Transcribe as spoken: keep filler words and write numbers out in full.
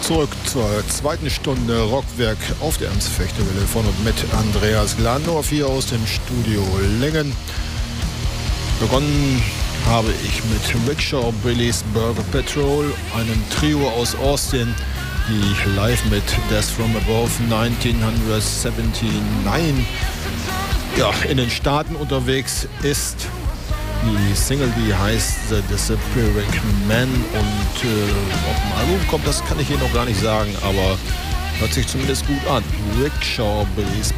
zurück zur zweiten Stunde Rockwerk auf der Ems-Fechtewelle von und mit Andreas Glandorf hier aus dem Studio Lingen. Begonnen habe ich mit Rickshaw Billy's Burger Patrol, einem Trio aus Austin, die live mit Death from Above neunzehnhundertneunundsiebzig ja, in den Staaten unterwegs ist. Die Single, die heißt The Disappearing Man, und äh, auf dem Album kommt, das kann ich hier noch gar nicht sagen, aber hört sich zumindest gut an. Rickshaw Billy's